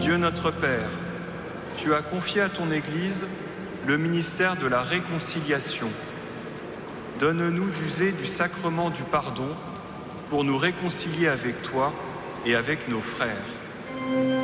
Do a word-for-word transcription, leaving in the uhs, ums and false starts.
Dieu notre Père, tu as confié à ton Église le ministère de la réconciliation. Donne-nous d'user du sacrement du pardon pour nous réconcilier avec toi et avec nos frères.